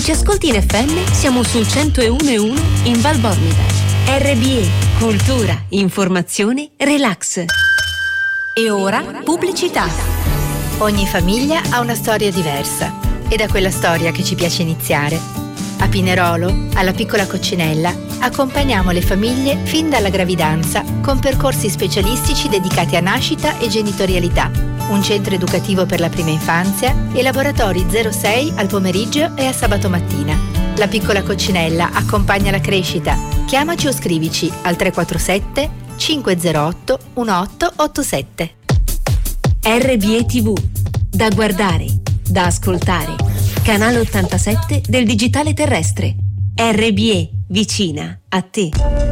ci ascolti in FM, siamo sul 101.1 in Val Bormida. RBE, cultura, informazione, relax. E ora, pubblicità. Ogni famiglia ha una storia diversa ed è quella storia che ci piace iniziare. A Pinerolo, alla Piccola Coccinella, accompagniamo le famiglie fin dalla gravidanza con percorsi specialistici dedicati a nascita e genitorialità, un centro educativo per la prima infanzia e laboratori 06 al pomeriggio e a sabato mattina. La Piccola Coccinella accompagna la crescita. Chiamaci o scrivici al 347 508 1887. RBE TV, da guardare, da ascoltare. Canale 87 del digitale terrestre. RBE, vicina a te.